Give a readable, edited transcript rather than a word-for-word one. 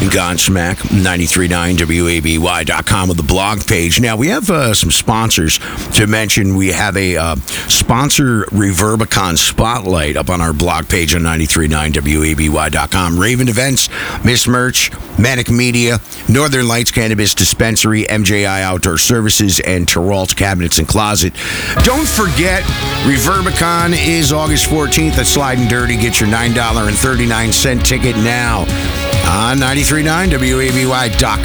Godsmack, 93.9 WABY.com with the blog page. Now, we have some sponsors to mention. We have a sponsor Reverbicon Spotlight up on our blog page on 93.9 WABY.com. Raven Events, Miss Merch, Manic Media, Northern Lights Cannabis Dispensary, MJI Outdoor Services, and Terwalt Cabinets and Closet. Don't forget, Reverbicon is August 14th at Slide and Dirty. Get your $9.39 ticket now on 93.9 WABY.com.